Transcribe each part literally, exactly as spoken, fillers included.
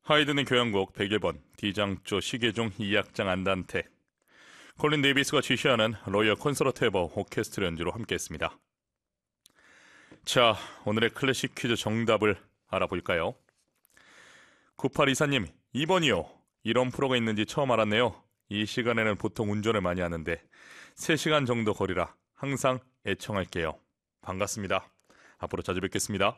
하이든의 교향곡 백일 번 D장조 시계종 이 악장 안단테, 콜린 데이비스가 지시하는 로열 콘서트 에버 오케스트라 연주로 함께했습니다. 자, 오늘의 클래식 퀴즈 정답을 알아볼까요? 구팔이사님, 이 번이요. 이런 프로가 있는지 처음 알았네요. 이 시간에는 보통 운전을 많이 하는데 세 시간 정도 거리라 항상 애청할게요. 반갑습니다. 앞으로 자주 뵙겠습니다.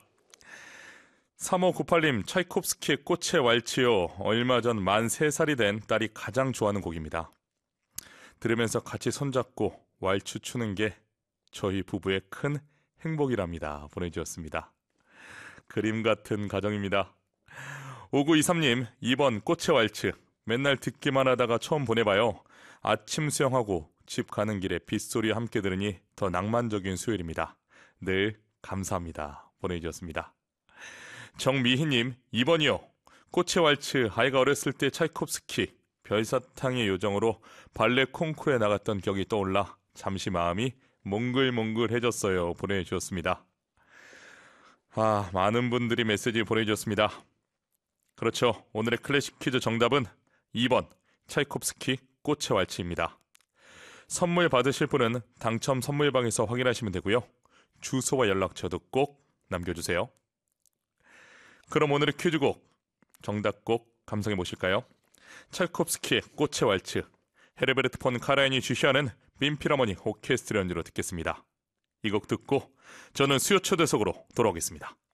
삼오구팔님, 차이콥스키의 꽃의 왈츠요. 얼마 전 만 세 살이 된 딸이 가장 좋아하는 곡입니다. 들으면서 같이 손잡고 왈츠 추는 게 저희 부부의 큰 행복이랍니다. 보내주셨습니다. 그림 같은 가정입니다. 오구이삼님, 이 번 꽃의 왈츠. 맨날 듣기만 하다가 처음 보내봐요. 아침 수영하고 집 가는 길에 빗소리 함께 들으니 더 낭만적인 수요일입니다. 늘 감사합니다. 보내주셨습니다. 정미희님, 이 번이요. 꽃의 왈츠. 아이가 어렸을 때 차이콥스키 별사탕의 요정으로 발레 콩쿠르에 나갔던 기억이 떠올라 잠시 마음이 몽글몽글해졌어요. 보내주셨습니다. 아, 많은 분들이 메시지 보내주셨습니다. 그렇죠. 오늘의 클래식 퀴즈 정답은 이 번 차이콥스키 꽃의 왈츠입니다. 선물 받으실 분은 당첨 선물방에서 확인하시면 되고요. 주소와 연락처도 꼭 남겨주세요. 그럼 오늘의 퀴즈곡 정답곡 감상해 보실까요? 차이콥스키의 꽃의 왈츠, 헤르베르트 폰 카라얀이 주시하는 빈필하모니 오케스트라 연주로 듣겠습니다. 이 곡 듣고 저는 수요 초대석으로 돌아오겠습니다.